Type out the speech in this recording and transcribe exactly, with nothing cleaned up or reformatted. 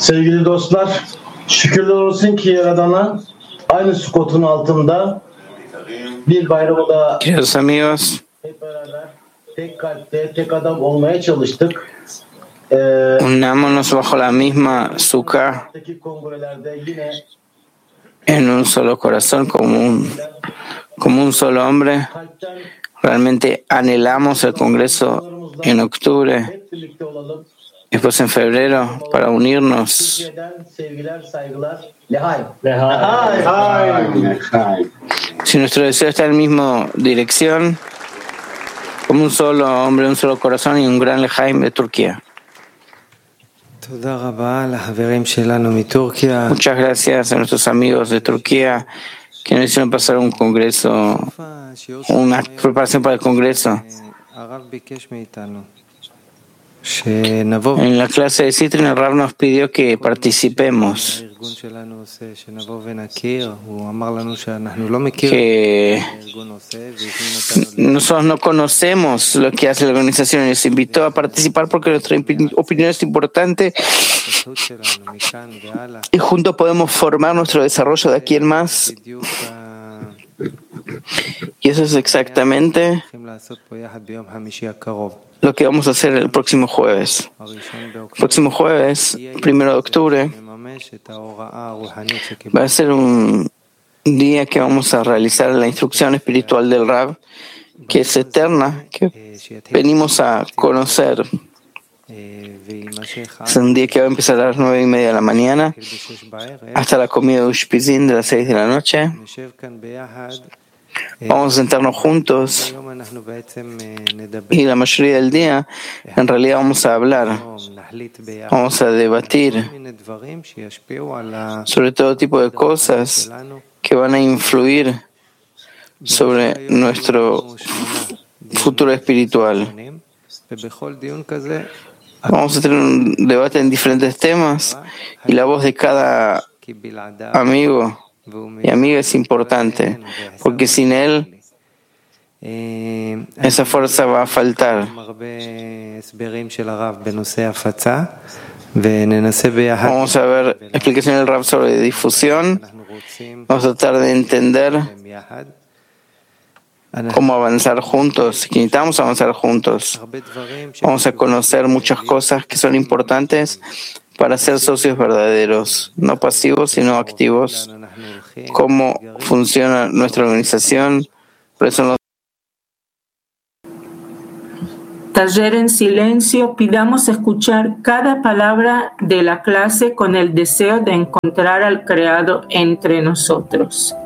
Sevgili dostlar, şükürler olsun ki Yaradan'a aynı sukotun altında bir bayramı da Queridos amigos, hep beraber tek kalpte, tek adam olmaya çalıştık. Ee, unámonos bajo la misma suka kongrelerde yine en un solo corazón, como un, como un solo hombre. kalpten Realmente anhelamos el Congreso en octubre, hep birlikte olalım. después en febrero, para unirnos. Türkiye'den sevgiler, saygılar. Lehaim. Lehaim. Si nuestro deseo está en la misma dirección, como un solo hombre, un solo corazón y un gran lejaim de Turquía. Muchas gracias a nuestros amigos de Turquía que nos hicieron pasar un congreso, una preparación para el congreso. En la clase de Citrin, el Rav nos pidió que participemos, que nosotros no conocemos lo que hace la organización y nos invitó a participar porque nuestra opinión es importante y juntos podemos formar nuestro desarrollo de aquí en más. Y eso es exactamente lo que vamos a hacer el próximo jueves. El próximo jueves, primero de octubre, va a ser un día que vamos a realizar la instrucción espiritual del Rav, que es eterna, que venimos a conocer. Es un día que va a empezar a las nueve y media de la mañana hasta la comida de Ushpizin de las seis de la noche. Vamos a sentarnos juntos y la mayoría del día en realidad vamos a hablar, vamos a debatir sobre todo tipo de cosas que van a influir sobre nuestro futuro espiritual. Vamos a tener un debate en diferentes temas y la voz de cada amigo y amiga es importante, porque sin él esa fuerza va a faltar. Vamos a ver explicación del Rav sobre difusión. Vamos a tratar de entender cómo avanzar juntos, que necesitamos avanzar juntos. Vamos a conocer muchas cosas que son importantes para ser socios verdaderos, no pasivos, sino activos. Cómo funciona nuestra organización. Por eso nos... Taller en silencio, pidamos escuchar cada palabra de la clase con el deseo de encontrar al Creador entre nosotros.